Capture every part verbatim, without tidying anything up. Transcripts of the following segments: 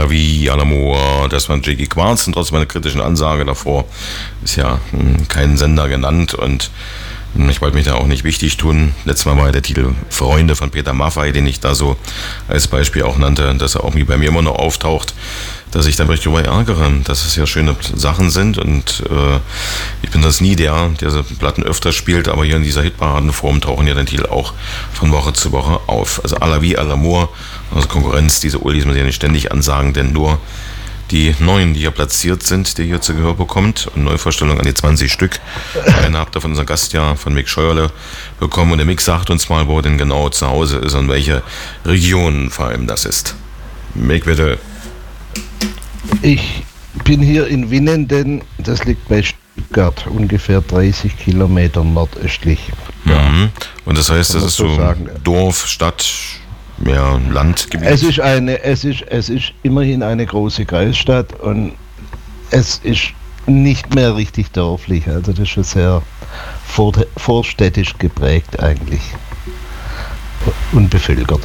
la vie, à l'amour, das war Jiggy Quartz und trotzdem eine kritische Ansage davor. Ist ja mh, kein Sender genannt und mh, ich wollte mich da auch nicht wichtig tun. Letztes Mal war der Titel Freunde von Peter Maffay, den ich da so als Beispiel auch nannte, dass er irgendwie bei mir immer noch auftaucht, dass ich dann wirklich darüber ärgere, dass es ja schöne Sachen sind und äh, ich bin das nie der, der so Platten öfter spielt, aber hier in dieser Hitparadenform tauchen ja den Titel auch von Woche zu Woche auf. Also à la vie, à l'amour, also Konkurrenz, diese Ulis muss ich ja nicht ständig ansagen, denn nur die neuen, die hier platziert sind, die hier zu Gehör bekommt und Neuvorstellungen an die zwanzig Stück. Eine habt ihr von unserem Gast ja, von Mick Scheuerle, bekommen und der Mick sagt uns mal, wo er denn genau zu Hause ist und welche Region vor allem das ist. Mick, bitte. Ich bin hier in Winnenden, das liegt bei Stuttgart, ungefähr dreißig Kilometer nordöstlich. Mhm. Und das heißt, das ist so sagen. Dorf, Stadt, ja, Landgebiet? Es ist eine, es ist, es ist immerhin eine große Kreisstadt und es ist nicht mehr richtig dörflich, also das ist schon sehr vor, vorstädtisch geprägt eigentlich und bevölkert.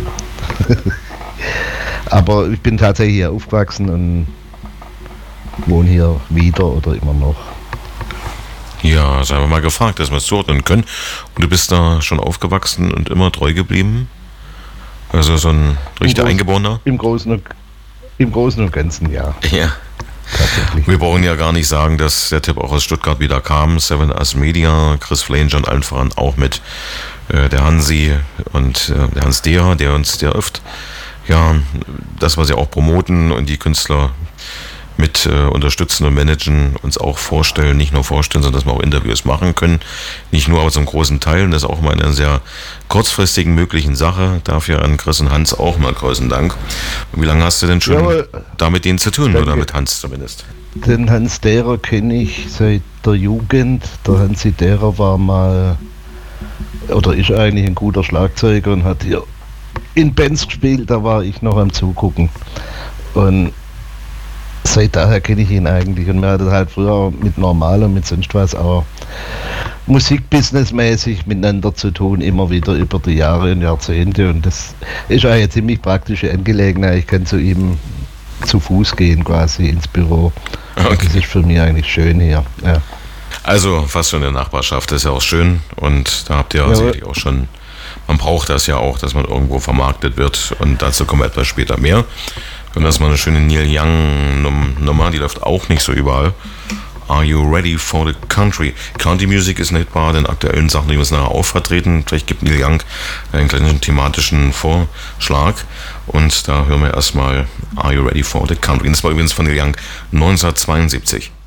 Aber ich bin tatsächlich hier aufgewachsen und wohne hier wieder oder immer noch. Ja, sei mal gefragt, dass wir es zuordnen können. Und du bist da schon aufgewachsen und immer treu geblieben? Also so ein richtig Eingeborener? Im Großen und, im Großen und Ganzen, ja. Ja. Tatsächlich. Wir brauchen ja gar nicht sagen, dass der Tipp auch aus Stuttgart wieder kam. Seven Us Media, Chris Flanger und allen voran auch mit äh, der Hansi und äh, der Hans Deher, der uns der öfter ja, das, was sie auch promoten und die Künstler mit äh, unterstützen und managen, uns auch vorstellen, nicht nur vorstellen, sondern dass wir auch Interviews machen können. Nicht nur aus einem großen Teil, und das ist auch mal einer sehr kurzfristigen möglichen Sache. Dafür an Chris und Hans auch mal großen Dank. Und wie lange hast du denn schon Jawohl. da mit denen zu tun, Danke. oder mit Hans zumindest? Den Hans Derer kenne ich seit der Jugend. Der Hansi Derer war mal, oder ist eigentlich ein guter Schlagzeuger und hat hier in Bands gespielt, da war ich noch am Zugucken. Und seit daher kenne ich ihn eigentlich. Und wir hatten halt früher mit Normal und mit sonst was auch musikbusinessmäßig miteinander zu tun, immer wieder über die Jahre und Jahrzehnte. Und das ist eine ziemlich praktische Angelegenheit. Ich kann zu ihm zu Fuß gehen quasi ins Büro. Okay. Das ist für mich eigentlich schön hier. Ja. Also fast schon in der Nachbarschaft, das ist ja auch schön. Und da habt ihr ja, sicherlich auch schon... Man braucht das ja auch, dass man irgendwo vermarktet wird und dazu kommen wir etwas später mehr. Und das ist mal eine schöne Neil Young Nummer, die läuft auch nicht so überall. Are you ready for the country? Country Music ist nicht wahr, den aktuellen Sachen, die wir uns nachher auch vertreten. Vielleicht gibt Neil Young einen kleinen thematischen Vorschlag. Und da hören wir erstmal Are you ready for the country? Das war übrigens von Neil Young neunzehnhundertzweiundsiebzig.